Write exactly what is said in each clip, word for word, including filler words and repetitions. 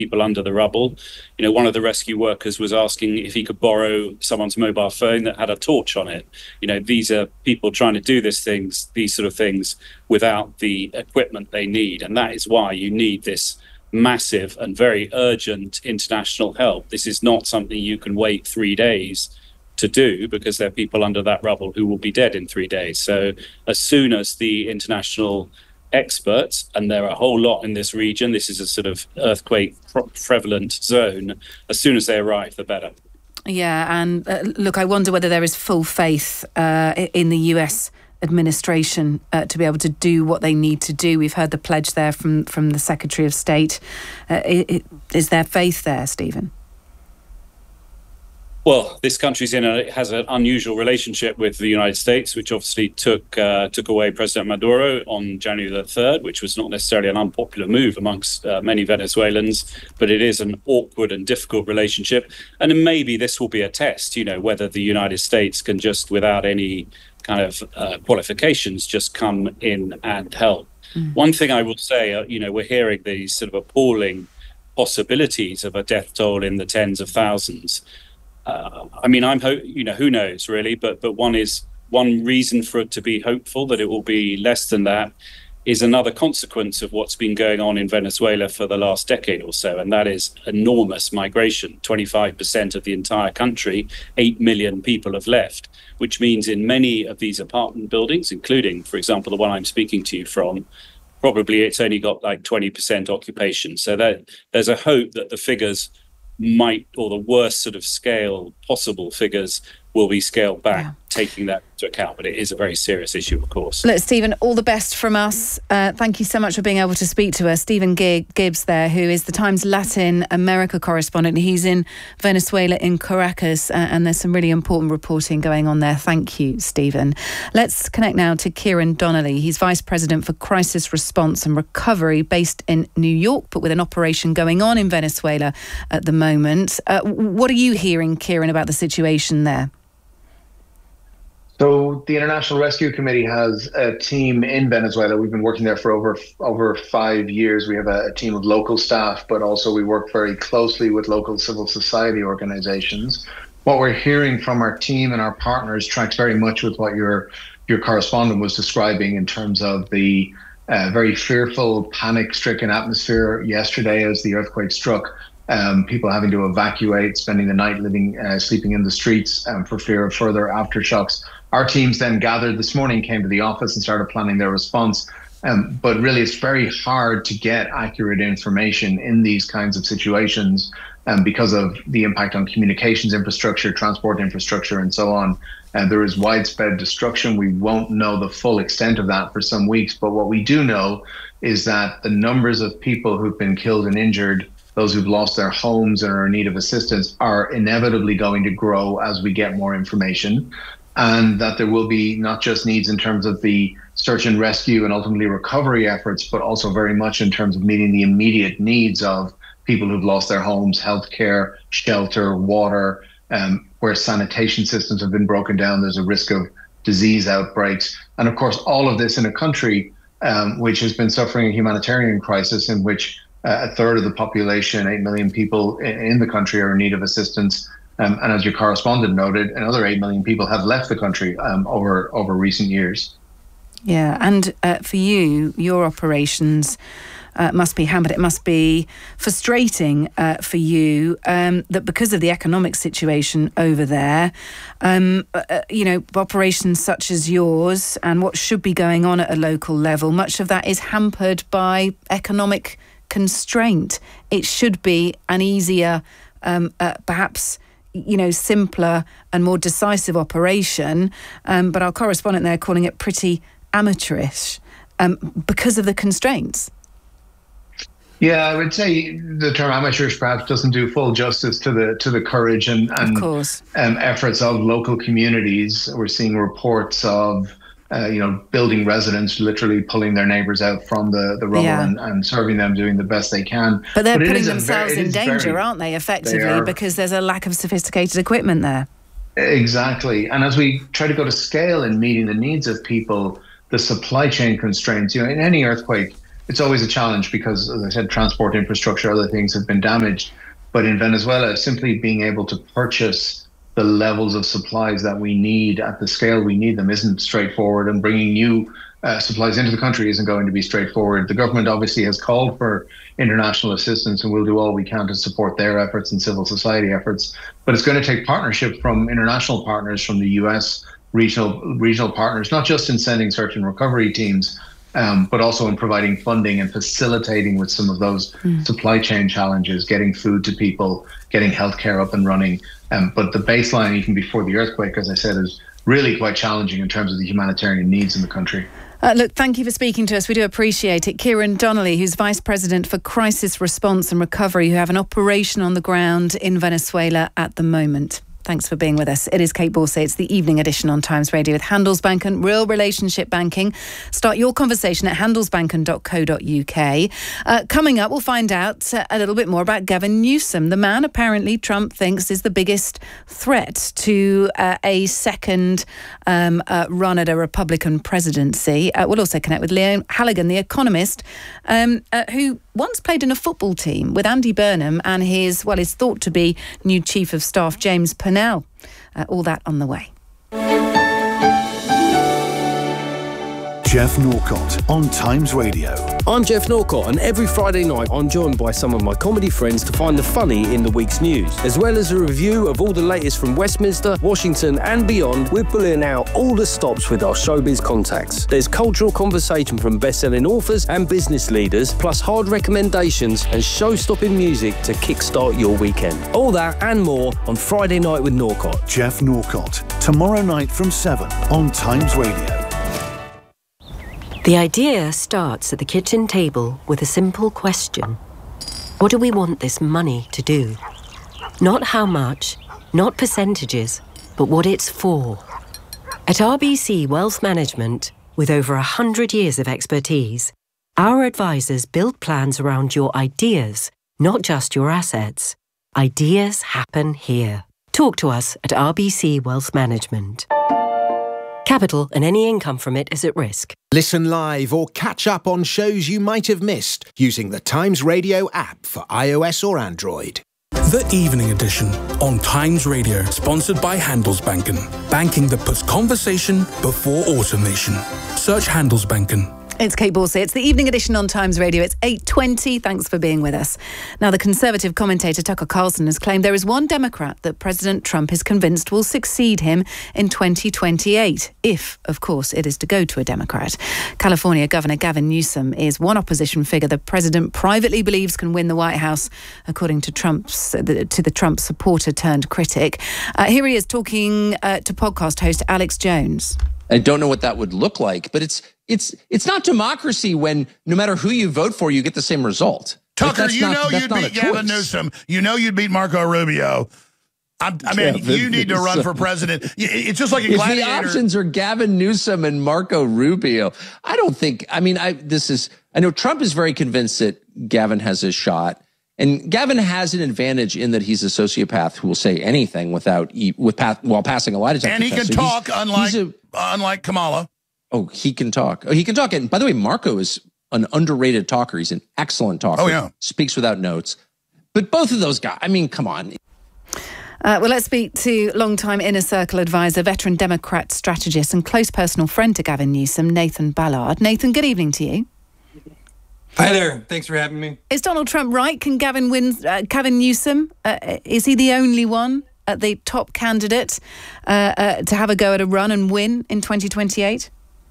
people under the rubble. You know, one of the rescue workers was asking if he could borrow someone's mobile phone that had a torch on it. You know, these are people trying to do these things, these sort of things, without the equipment they need. And that is why you need this massive and very urgent international help. This is not something you can wait three days to do, because there are people under that rubble who will be dead in three days. So as soon as the international experts, and there are a whole lot in this region, this is a sort of earthquake prevalent zone, as soon as they arrive, the better. Yeah, and uh, look, I wonder whether there is full faith uh, in the U S administration uh, to be able to do what they need to do. We've heard the pledge there from, from the Secretary of State. Uh, it, is there faith there, Stephen? Well, this country's in a has an unusual relationship with the United States, which obviously took uh, took away President Maduro on January the third, which was not necessarily an unpopular move amongst uh, many Venezuelans, but it is an awkward and difficult relationship. And maybe this will be a test, you know, whether the United States can just, without any kind of uh, qualifications, just come in and help. Mm. One thing I will say, uh, you know, we're hearing these sort of appalling possibilities of a death toll in the tens of thousands. Uh, I mean, I'm ho- you know, who knows really, but but one is one reason for it to be hopeful that it will be less than that is another consequence of what's been going on in Venezuela for the last decade or so, and that is enormous migration. twenty-five percent of the entire country, eight million people have left, which means in many of these apartment buildings, including, for example, the one I'm speaking to you from, probably it's only got like twenty percent occupation. So that, there's a hope that the figures might, or the worst sort of scale possible figures, will be scaled back, yeah. taking that into account. But it is a very serious issue, of course. Look, Stephen, all the best from us. Uh, thank you so much for being able to speak to us. Stephen Gibbs there, who is the Times Latin America correspondent. He's in Venezuela, in Caracas, uh, and there's some really important reporting going on there. Thank you, Stephen. Let's connect now to Kieran Donnelly. He's Vice President for Crisis Response and Recovery, based in New York, but with an operation going on in Venezuela at the moment. Uh, what are you hearing, Kieran, about the situation there? So the International Rescue Committee has a team in Venezuela. We've been working there for over over five years. We have a, a team of local staff, but also we work very closely with local civil society organizations. What we're hearing from our team and our partners tracks very much with what your your correspondent was describing in terms of the uh, very fearful, panic-stricken atmosphere yesterday as the earthquake struck. Um, people having to evacuate, spending the night living, uh, sleeping in the streets um, for fear of further aftershocks. Our teams then gathered this morning, came to the office and started planning their response. Um, but really, it's very hard to get accurate information in these kinds of situations um, because of the impact on communications infrastructure, transport infrastructure, and so on. And there is widespread destruction. We won't know the full extent of that for some weeks. But what we do know is that the numbers of people who've been killed and injured, those who've lost their homes and are in need of assistance, are inevitably going to grow as we get more information. And that there will be not just needs in terms of the search and rescue and ultimately recovery efforts, but also very much in terms of meeting the immediate needs of people who've lost their homes, healthcare, shelter, water, um, where sanitation systems have been broken down. There's a risk of disease outbreaks. And of course, all of this in a country um, which has been suffering a humanitarian crisis in which uh, a third of the population, eight million people in, in the country, are in need of assistance. Um, and as your correspondent noted, another eight million people have left the country um, over over recent years. Yeah, and uh, for you, your operations uh, must be hampered. It must be frustrating uh, for you um, that because of the economic situation over there, um, uh, you know, operations such as yours and what should be going on at a local level, much of that is hampered by economic constraint. It should be an easier, um, uh, perhaps, you know, simpler and more decisive operation. Um, but our correspondent there calling it pretty amateurish um, because of the constraints. Yeah, I would say the term amateurish perhaps doesn't do full justice to the to the courage and, and of course. Um, efforts of local communities. We're seeing reports of Uh, you know, building residents literally pulling their neighbours out from the, the rubble yeah. and, and serving them, doing the best they can. But they're but putting themselves very, in danger, very, aren't they, effectively, they because there's a lack of sophisticated equipment there. Exactly. And as we try to go to scale in meeting the needs of people, the supply chain constraints, you know, in any earthquake, it's always a challenge because, as I said, transport infrastructure, other things have been damaged. But in Venezuela, simply being able to purchase the levels of supplies that we need at the scale we need them isn't straightforward, and bringing new uh, supplies into the country isn't going to be straightforward. The government obviously has called for international assistance, and we'll do all we can to support their efforts and civil society efforts. But it's going to take partnership from international partners, from the U S, regional regional partners, not just in sending search and recovery teams, um, but also in providing funding and facilitating with some of those mm. supply chain challenges, getting food to people, getting healthcare up and running. Um, but the baseline, even before the earthquake, as I said, is really quite challenging in terms of the humanitarian needs in the country. Uh, look, thank you for speaking to us. We do appreciate it. Kieran Donnelly, who's Vice President for Crisis Response and Recovery, who have an operation on the ground in Venezuela at the moment. Thanks for being with us. It is Kate Borsay. It's the evening edition on Times Radio with Handelsbanken, real relationship banking. Start your conversation at handelsbanken dot co dot uk. Uh, coming up, we'll find out uh, a little bit more about Gavin Newsom, the man apparently Trump thinks is the biggest threat to uh, a second um, uh, run at a Republican presidency. Uh, we'll also connect with Leo Halligan, the economist, um, uh, who once played in a football team with Andy Burnham and his, well, is thought to be new Chief of Staff, James Purnell. Uh, all that on the way. Jeff Norcott on Times Radio. I'm Jeff Norcott, and every Friday night I'm joined by some of my comedy friends to find the funny in the week's news. As well as a review of all the latest from Westminster, Washington and beyond, we're pulling out all the stops with our showbiz contacts. There's cultural conversation from best-selling authors and business leaders, plus hard recommendations and show-stopping music to kickstart your weekend. All that and more on Friday Night with Norcott. Jeff Norcott, tomorrow night from seven on Times Radio. The idea starts at the kitchen table with a simple question. What do we want this money to do? Not how much, not percentages, but what it's for. At R B C Wealth Management, with over a hundred years of expertise, our advisors build plans around your ideas, not just your assets. Ideas happen here. Talk to us at R B C Wealth Management. Capital and any income from it is at risk. Listen live or catch up on shows you might have missed using the Times Radio app for iOS or Android. The Evening Edition on Times Radio, sponsored by Handelsbanken. Banking that puts conversation before automation. Search Handelsbanken. It's Kate Borsay. It's the evening edition on Times Radio. It's eight twenty. Thanks for being with us. Now, the Conservative commentator Tucker Carlson has claimed there is one Democrat that President Trump is convinced will succeed him in twenty twenty-eight, if, of course, it is to go to a Democrat. California Governor Gavin Newsom is one opposition figure the president privately believes can win the White House, according to Trump's to the Trump supporter turned critic. Uh, here he is talking uh, to podcast host Alex Jones. I don't know what that would look like, but it's it's it's not democracy when no matter who you vote for, you get the same result. Tucker, like, you not, know you'd beat Gavin Newsom. You know you'd beat Marco Rubio. I'm, I mean, Gavin you need to run Newsom. for president. It's just like a if gladiator. The options are Gavin Newsom and Marco Rubio. I don't think. I mean, I this is. I know Trump is very convinced that Gavin has a shot. And Gavin has an advantage in that he's a sociopath who will say anything without with while passing a lie detector and he test. can so talk, he's, unlike he's a, unlike Kamala. Oh, he can talk. Oh, he can talk. And by the way, Marco is an underrated talker. He's an excellent talker. Oh yeah, speaks without notes. But both of those guys. I mean, come on. Uh, well, let's speak to longtime Inner Circle advisor, veteran Democrat strategist, and close personal friend to Gavin Newsom, Nathan Ballard. Nathan, good evening to you. Hi there. Thanks for having me. Is Donald Trump right? Can Gavin win? Uh, Gavin Newsom, uh, is he the only one at the top candidate uh, uh, to have a go at a run and win in twenty twenty-eight?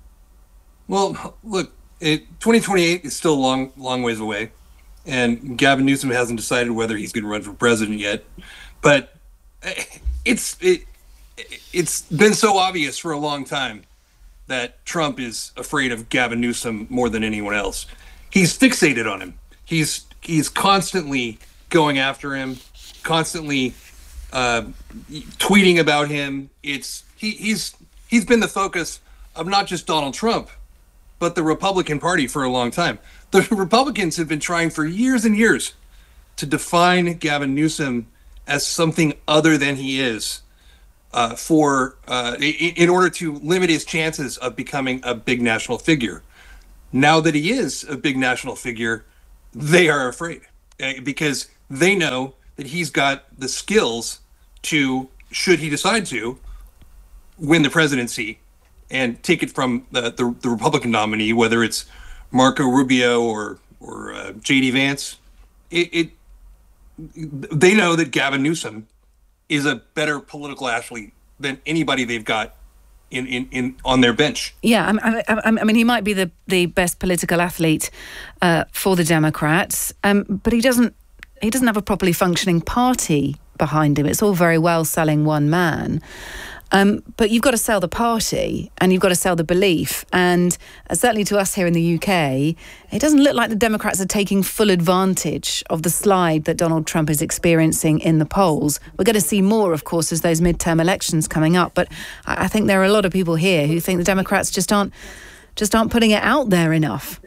Well, look, it, twenty twenty-eight is still a long, long ways away, and Gavin Newsom hasn't decided whether he's going to run for president yet. But it's it, it's been so obvious for a long time that Trump is afraid of Gavin Newsom more than anyone else. He's fixated on him. He's he's constantly going after him, constantly uh, tweeting about him. It's he, he's he's been the focus of not just Donald Trump, but the Republican Party for a long time. The Republicans have been trying for years and years to define Gavin Newsom as something other than he is, uh, for uh, in order to limit his chances of becoming a big national figure. now that he is a big national figure, they are afraid uh, because they know that he's got the skills to, should he decide to, win the presidency and take it from the, the, the Republican nominee, whether it's Marco Rubio or or uh, J D Vance. It, it they know that Gavin Newsom is a better political athlete than anybody they've got in, in, in on their bench. Yeah, I, I, I mean, he might be the, the best political athlete uh, for the Democrats, um, but he doesn't he doesn't have a properly functioning party behind him. It's all very well selling one man. Um, but you've got to sell the party and you've got to sell the belief. And uh, certainly to us here in the U K, it doesn't look like the Democrats are taking full advantage of the slide that Donald Trump is experiencing in the polls. We're going to see more, of course, as those midterm elections coming up. But I, I think there are a lot of people here who think the Democrats just aren't just aren't putting it out there enough.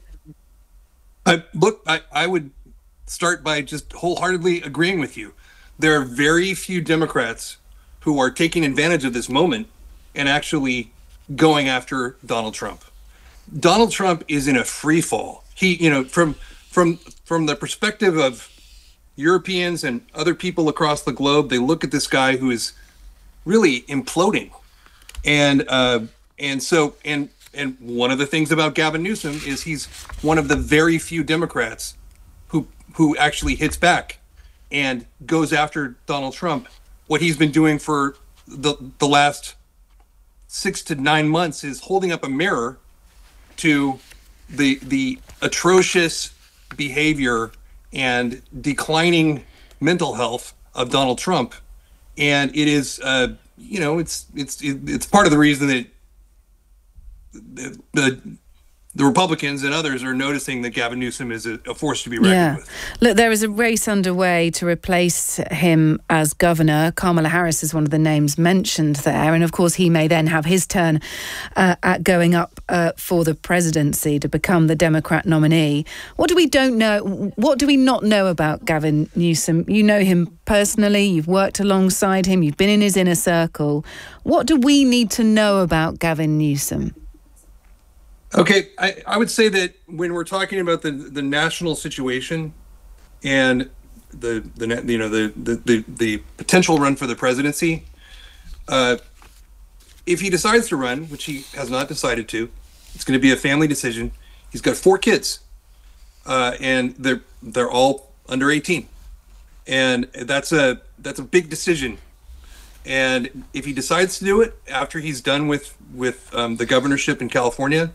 I, look, I, I would start by just wholeheartedly agreeing with you. There are very few Democrats who are taking advantage of this moment and actually going after Donald Trump. Donald Trump is in a free fall. He, you know, from from from the perspective of Europeans and other people across the globe, they look at this guy who is really imploding. And uh, and so and and one of the things about Gavin Newsom is he's one of the very few Democrats who who actually hits back and goes after Donald Trump. What he's been doing for the the last six to nine months is holding up a mirror to the the atrocious behavior and declining mental health of Donald Trump, and it is uh, you know it's it's it's part of the reason that the, the the Republicans and others are noticing that Gavin Newsom is a, a force to be reckoned yeah. with. Look, there is a race underway to replace him as governor. Kamala Harris is one of the names mentioned there. And of course, he may then have his turn uh, at going up uh, for the presidency to become the Democrat nominee. What do we don't know? What do we not know about Gavin Newsom? You know him personally. You've worked alongside him. You've been in his inner circle. What do we need to know about Gavin Newsom? Okay, I, I would say that when we're talking about the, the national situation and the the you know the the, the, the potential run for the presidency, uh, if he decides to run, which he has not decided to, it's going to be a family decision. He's got four kids, uh, and they're they're all under eighteen, and that's a that's a big decision. And if he decides to do it after he's done with with um, the governorship in California.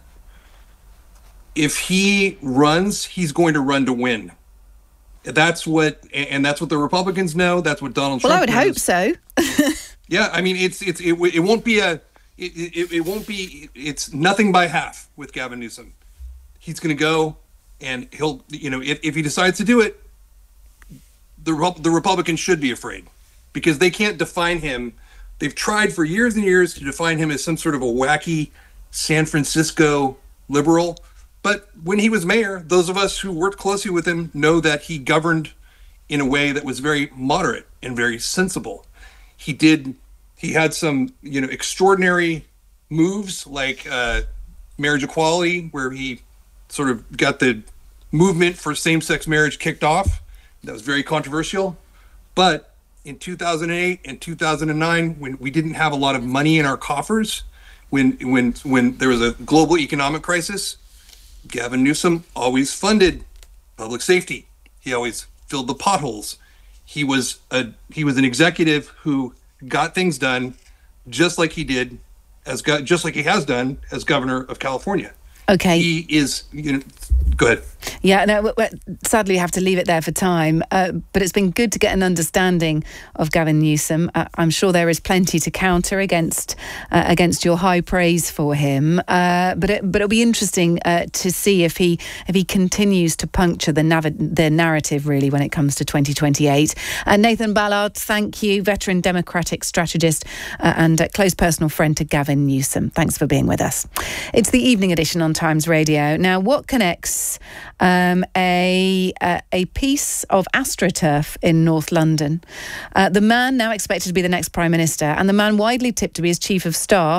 If he runs, he's going to run to win. That's what, and that's what the Republicans know. That's what Donald Trump. Well, I would knows. hope so. Yeah, I mean, it's it's it, it won't be a, it, it, it won't be. It's nothing by half with Gavin Newsom. He's going to go, and he'll, you know, if, if he decides to do it, the the Republicans should be afraid because they can't define him. They've tried for years and years to define him as some sort of a wacky San Francisco liberal. But when he was mayor, those of us who worked closely with him know that he governed in a way that was very moderate and very sensible. He did, he had some, you know, extraordinary moves like uh, marriage equality, where he sort of got the movement for same-sex marriage kicked off. That was very controversial. But in two thousand eight and two thousand nine, when we didn't have a lot of money in our coffers, when when when there was a global economic crisis, Gavin Newsom always funded public safety. He always filled the potholes. He was a he was an executive who got things done, just like he did as go, just like he has done as governor of California. Okay, he is. You know, go ahead. Yeah, no, we, we sadly have to leave it there for time. Uh, but it's been good to get an understanding of Gavin Newsom. Uh, I'm sure there is plenty to counter against uh, against your high praise for him. Uh, but it, but it'll be interesting uh, to see if he if he continues to puncture the nav- the narrative really when it comes to twenty twenty-eight. Uh, Nathan Ballard, thank you, veteran Democratic strategist uh, and a close personal friend to Gavin Newsom. Thanks for being with us. It's the evening edition on Times Radio. Now, what connects um, a uh, a piece of AstroTurf in North London, uh, the man now expected to be the next Prime Minister, and the man widely tipped to be his Chief of Staff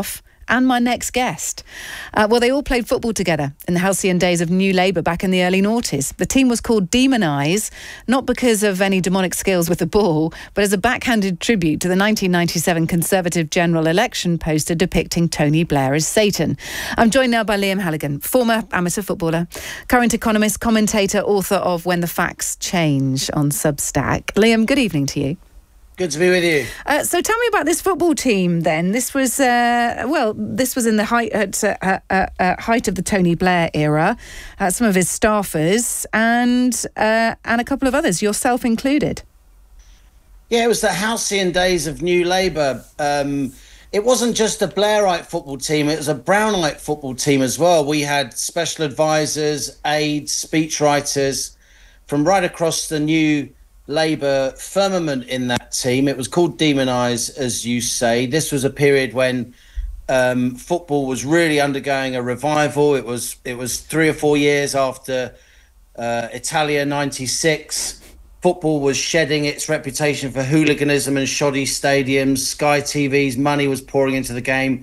and my next guest. Uh, well, they all played football together in the halcyon days of New Labour back in the early noughties. The team was called Demon Eyes, not because of any demonic skills with the ball, but as a backhanded tribute to the nineteen ninety-seven Conservative general election poster depicting Tony Blair as Satan. I'm joined now by Liam Halligan, former amateur footballer, current economist, commentator, author of When the Facts Change on Substack. Liam, good evening to you. Good to be with you. Uh, so tell me about this football team then. This was, uh, well, this was in the height, at, uh, uh, uh, height of the Tony Blair era, uh, some of his staffers and, uh, and a couple of others, yourself included. Yeah, it was the halcyon days of New Labour. Um, it wasn't just a Blairite football team, it was a Brownite football team as well. We had special advisors, aides, speechwriters from right across the New Labour firmament in that team. It was called Demon Eyes, as you say. This was a period when um, football was really undergoing a revival. It was it was three or four years after uh, Italia ninety-six. Football was shedding its reputation for hooliganism and shoddy stadiums. Sky T V's money was pouring into the game.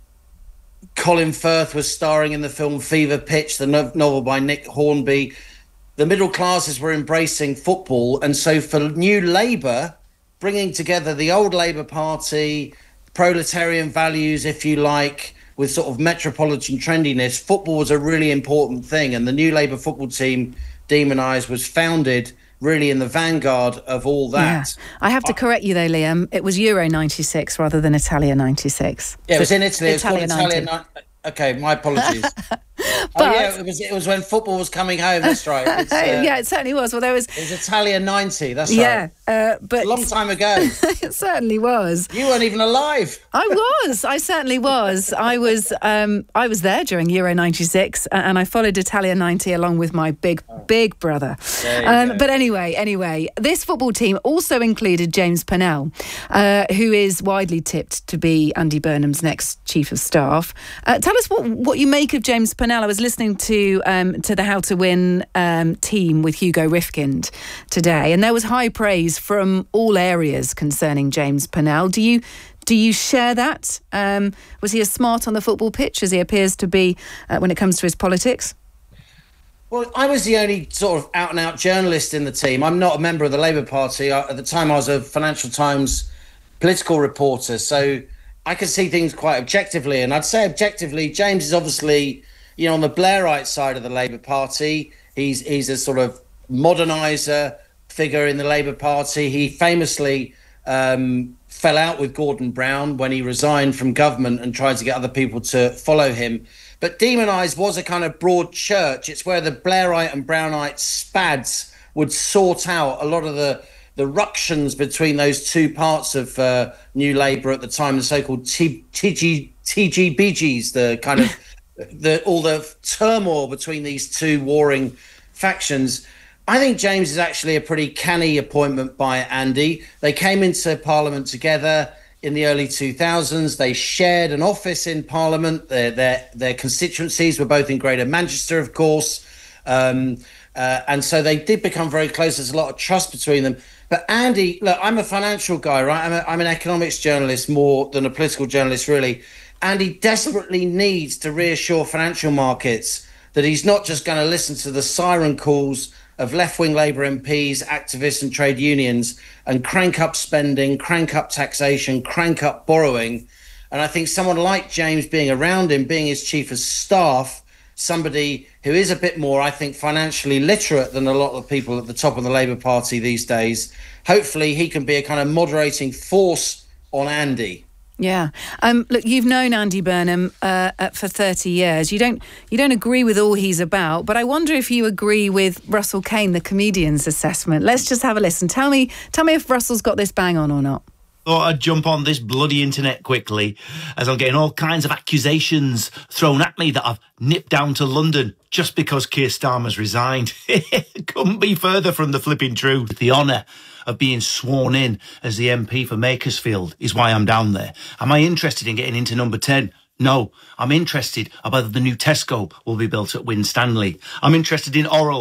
Colin Firth was starring in the film Fever Pitch, the no- novel by Nick Hornby. The middle classes were embracing football. And so for New Labour, bringing together the old Labour Party, proletarian values, if you like, with sort of metropolitan trendiness, football was a really important thing. And the New Labour football team, Demon Eyes, was founded really in the vanguard of all that. Yeah. I have to correct you though, Liam. It was Euro ninety-six rather than Italia ninety-six. Yeah, it was in Italy. It was called Italia Italia. Okay, my apologies. But, oh yeah, it was it was when football was coming home. That's right. It's, uh, yeah, it certainly was. Well, there was. It was Italia ninety. That's yeah, right. Yeah, uh, but a long time ago. It certainly was. You weren't even alive. I was. I certainly was. I was. Um, I was there during Euro ninety-six, and I followed Italia ninety along with my big, big brother. Um, but anyway, anyway, this football team also included James Purnell, uh, who is widely tipped to be Andy Burnham's next chief of staff. Uh, tell us what what you make of James Purnell. I was listening to um, to the How to Win um, team with Hugo Rifkind today, and there was high praise from all areas concerning James Purnell. Do you do you share that? Um, was he as smart on the football pitch as he appears to be uh, when it comes to his politics? Well, I was the only sort of out-and-out journalist in the team. I'm not a member of the Labour Party. I, at the time, I was a Financial Times political reporter, so I could see things quite objectively. And I'd say objectively, James is obviously, you know, on the Blairite side of the Labour Party. He's he's a sort of moderniser figure in the Labour Party. He famously um, fell out with Gordon Brown when he resigned from government and tried to get other people to follow him. But Demon Eyes was a kind of broad church. It's where the Blairite and Brownite spads would sort out a lot of the the ructions between those two parts of uh, New Labour at the time, the so-called T G B Gs, the kind of the all the turmoil between these two warring factions. I think James is actually a pretty canny appointment by Andy. They came into Parliament together in the early two thousands. They shared an office in Parliament. Their their, their constituencies were both in Greater Manchester, of course. Um, uh, and so they did become very close. There's a lot of trust between them. But Andy, look, I'm a financial guy, right? I'm, a, I'm an economics journalist more than a political journalist, really. Andy desperately needs to reassure financial markets that he's not just going to listen to the siren calls of left-wing Labour M Ps, activists and trade unions and crank up spending, crank up taxation, crank up borrowing. And I think someone like James being around him, being his chief of staff, somebody who is a bit more, I think, financially literate than a lot of people at the top of the Labour Party these days, hopefully he can be a kind of moderating force on Andy. Yeah. Um, look, you've known Andy Burnham uh, for thirty years. You don't you don't agree with all he's about, but I wonder if you agree with Russell Kane, the comedian's assessment. Let's just have a listen. Tell me, tell me if Russell's got this bang on or not. Thought I'd jump on this bloody internet quickly as I'm getting all kinds of accusations thrown at me that I've nipped down to London just because Keir Starmer's resigned. Couldn't be further from the flipping truth. The honour of being sworn in as the M P for Makersfield is why I'm down there. Am I interested in getting into number ten? No, I'm interested about whether the new Tesco will be built at Winstanley. I'm interested in Oral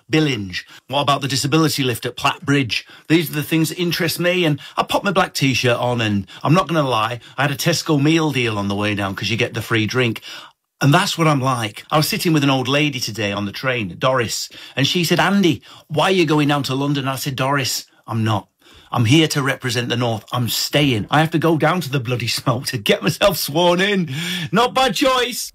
Billinge? What about the disability lift at Platt Bridge? These are the things that interest me, and I pop my black T-shirt on, and I'm not going to lie, I had a Tesco meal deal on the way down because you get the free drink. And that's what I'm like. I was sitting with an old lady today on the train, Doris, and she said, Andy, why are you going down to London? And I said, Doris, I'm not. I'm here to represent the North. I'm staying. I have to go down to the bloody smoke to get myself sworn in. Not by choice.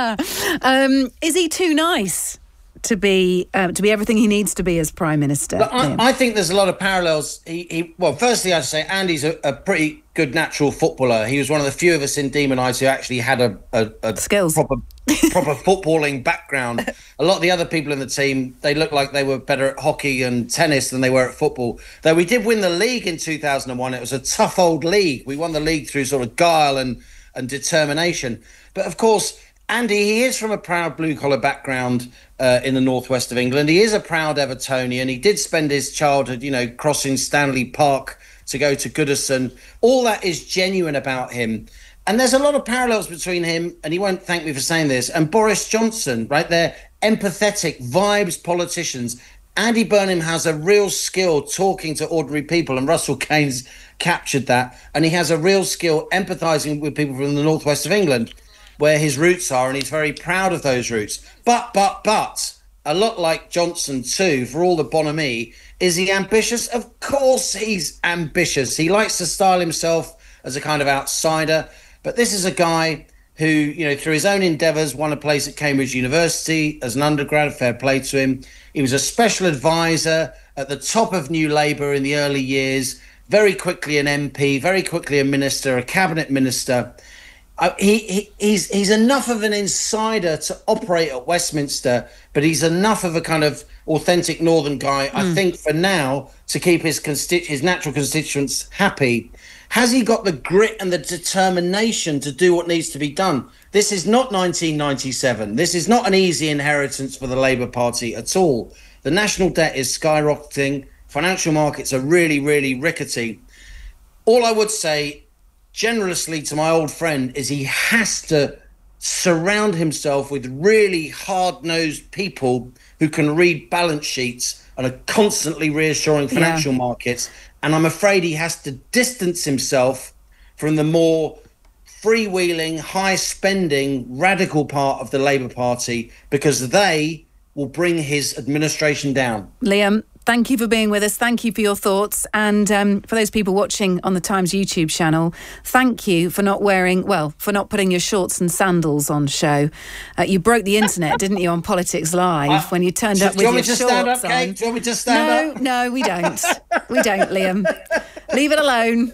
um, is he too nice to be um, to be everything he needs to be as Prime Minister? But I, I think there's a lot of parallels. He, he, well, firstly, I'd say Andy's a, a pretty good natural footballer. He was one of the few of us in Demonised who actually had a, a, a skills proper proper footballing background. A lot of the other people in the team, they looked like they were better at hockey and tennis than they were at football. Though we did win the league in two thousand one. It was a tough old league. We won the league through sort of guile and and determination. But of course, Andy, he is from a proud blue-collar background uh, in the northwest of England. He is a proud Evertonian. He did spend his childhood, you know, crossing Stanley Park to go to Goodison. All that is genuine about him. And there's a lot of parallels between him, and he won't thank me for saying this, and Boris Johnson, right? They're empathetic, vibes politicians. Andy Burnham has a real skill talking to ordinary people, and Russell Keynes captured that. And he has a real skill empathising with people from the northwest of England, where his roots are, and he's very proud of those roots. But, but, but, a lot like Johnson too, for all the bonhomie, is he ambitious? Of course he's ambitious. He likes to style himself as a kind of outsider. But this is a guy who, you know, through his own endeavours, won a place at Cambridge University as an undergrad, fair play to him. He was a special advisor at the top of New Labour in the early years, very quickly an M P, very quickly a minister, a cabinet minister. Uh, he, he he's he's enough of an insider to operate at Westminster, but he's enough of a kind of authentic northern guy, mm. I think, for now, to keep his consti- his natural constituents happy. Has he got the grit and the determination to do what needs to be done? This is not nineteen ninety-seven. This is not an easy inheritance for the Labour Party at all. The national debt is skyrocketing. Financial markets are really, really rickety. All I would say generously to my old friend is he has to surround himself with really hard-nosed people who can read balance sheets and are constantly reassuring financial yeah. markets. And I'm afraid he has to distance himself from the more freewheeling, high-spending, radical part of the Labour Party, because they will bring his administration down. Liam, thank you for being with us. Thank you for your thoughts. And um, for those people watching on the Times YouTube channel, thank you for not wearing, well, for not putting your shorts and sandals on show. Uh, you broke the internet, didn't you, on Politics Live uh, when you turned up with your shorts on. Do you want me to stand up, Kate? Do you want me to stand no, up? No, we don't. We don't, Liam. Leave it alone.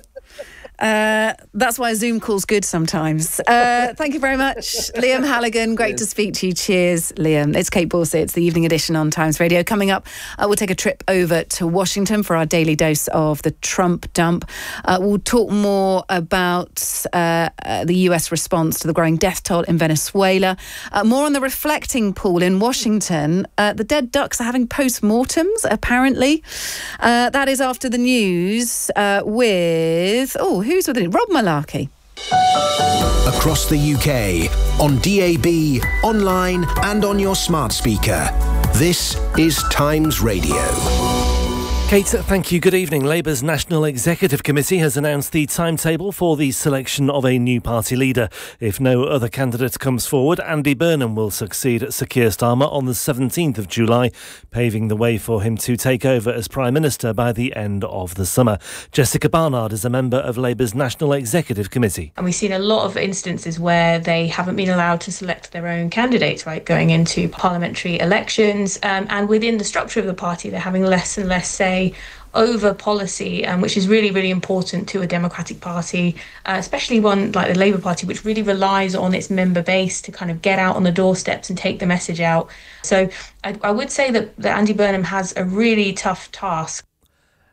Uh, that's why a Zoom call's good sometimes. Uh, thank you very much, Liam Halligan. Great to speak to you. Cheers, Liam. It's Kate Borsett. It's the evening edition on Times Radio. Coming up, uh, we'll take a trip over to Washington for our daily dose of the Trump dump. Uh, we'll talk more about uh, uh, the U S response to the growing death toll in Venezuela. Uh, more on the reflecting pool in Washington. Uh, the dead ducks are having post-mortems, apparently. Uh, that is after the news uh, with... Oh, who's with it? Rob Malarkey. Across the U K, on D A B, online and on your smart speaker. This is Times Radio. Kate, thank you. Good evening. Labour's National Executive Committee has announced the timetable for the selection of a new party leader. If no other candidate comes forward, Andy Burnham will succeed Sir Keir Starmer on the seventeenth of July, paving the way for him to take over as Prime Minister by the end of the summer. Jessica Barnard is a member of Labour's National Executive Committee. And we've seen a lot of instances where they haven't been allowed to select their own candidates, right, going into parliamentary elections. Um, and within the structure of the party, they're having less and less say over policy, um, which is really, really important to a democratic party, uh, especially one like the Labour Party, which really relies on its member base to kind of get out on the doorsteps and take the message out. So I, I would say that, that Andy Burnham has a really tough task.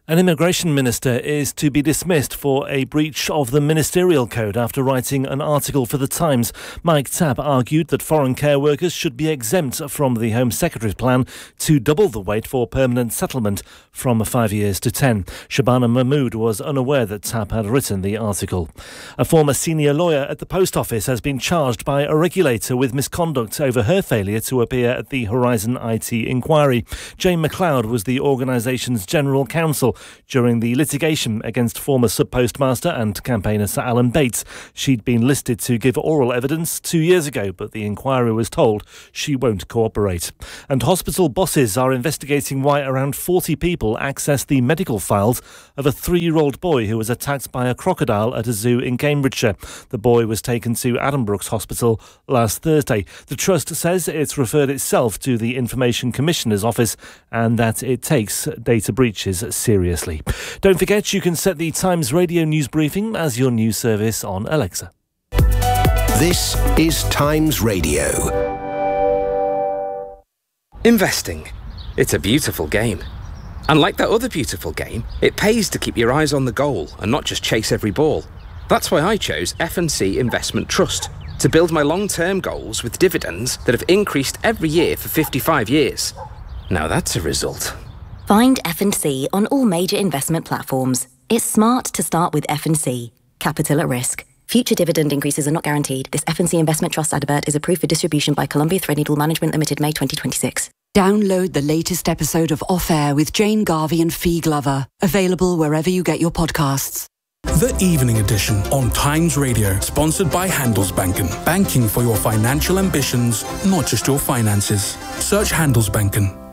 An immigration minister is to be dismissed for a breach of the ministerial code after writing an article for The Times. Mike Tabb argued that foreign care workers should be exempt from the Home Secretary's plan to double the wait for permanent settlement from five years to ten. Shabana Mahmood was unaware that Tabb had written the article. A former senior lawyer at the Post Office has been charged by a regulator with misconduct over her failure to appear at the Horizon I T inquiry. Jane McLeod was the organisation's general counsel during the litigation against former sub-postmaster and campaigner Sir Alan Bates. She'd been listed to give oral evidence two years ago, but the inquiry was told she won't cooperate. And hospital bosses are investigating why around forty people accessed the medical files of a three-year-old boy who was attacked by a crocodile at a zoo in Cambridgeshire. The boy was taken to Addenbrooke's Hospital last Thursday. The Trust says it's referred itself to the Information Commissioner's Office and that it takes data breaches seriously. Don't forget you can set the Times Radio News Briefing as your news service on Alexa. This is Times Radio. Investing. It's a beautiful game. And like that other beautiful game, it pays to keep your eyes on the goal and not just chase every ball. That's why I chose F and C Investment Trust to build my long-term goals with dividends that have increased every year for fifty-five years. Now that's a result. Find F and C on all major investment platforms. It's smart to start with F and C. Capital at risk. Future dividend increases are not guaranteed. This F and C Investment Trust advert is approved for distribution by Columbia Threadneedle Management Limited, May twenty twenty-six. Download the latest episode of Off Air with Jane Garvey and Fee Glover. Available wherever you get your podcasts. The Evening Edition on Times Radio, sponsored by Handelsbanken. Banking for your financial ambitions, not just your finances. Search Handelsbanken.